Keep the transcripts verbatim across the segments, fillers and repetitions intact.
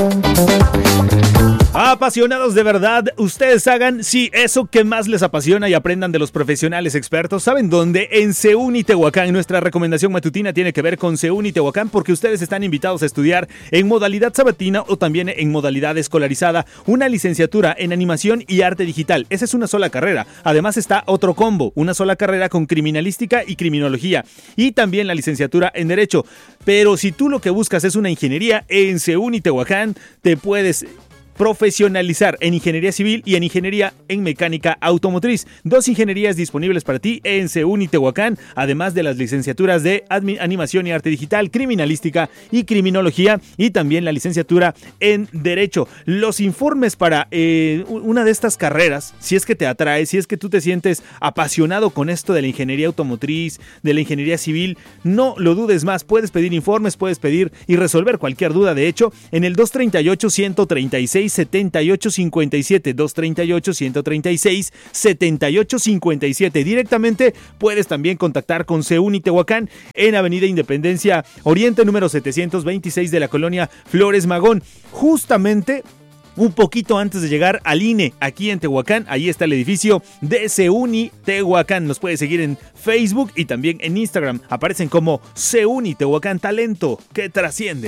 Apasionados de verdad, ustedes hagan, sí, eso que más les apasiona y aprendan de los profesionales expertos. ¿Saben dónde? En CEUNI Tehuacán. Nuestra recomendación matutina tiene que ver con CEUNI Tehuacán porque ustedes están invitados a estudiar en modalidad sabatina o también en modalidad escolarizada una licenciatura en animación y arte digital. Esa es una sola carrera. Además está otro combo, una sola carrera con criminalística y criminología y también la licenciatura en Derecho. Pero si tú lo que buscas es una ingeniería, en CEUNI Tehuacán te puedes profesionalizar en ingeniería civil y en ingeniería en mecánica automotriz. Dos ingenierías disponibles para ti en CEUNI Tehuacán, además de las licenciaturas de admi- animación y arte digital, criminalística y criminología y también la licenciatura en Derecho. Los informes para eh, una de estas carreras, si es que te atrae, si es que tú te sientes apasionado con esto de la ingeniería automotriz, de la ingeniería civil, no lo dudes más. Puedes pedir informes, puedes pedir y resolver cualquier duda. De hecho, en el dos treinta y ocho, ciento treinta y seis, setenta y ocho cincuenta y siete, dos treinta y ocho, ciento treinta y seis, setenta y ocho cincuenta y siete. Directamente puedes también contactar con CEUNI Tehuacán en Avenida Independencia Oriente, número setecientos veintiséis de la colonia Flores Magón. Justamente un poquito antes de llegar al I N E, aquí en Tehuacán, ahí está el edificio de CEUNI Tehuacán. Nos puedes seguir en Facebook y también en Instagram. Aparecen como CEUNI Tehuacán, talento que trasciende.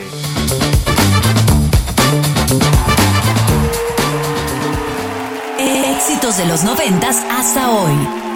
Éxitos de los noventas hasta hoy.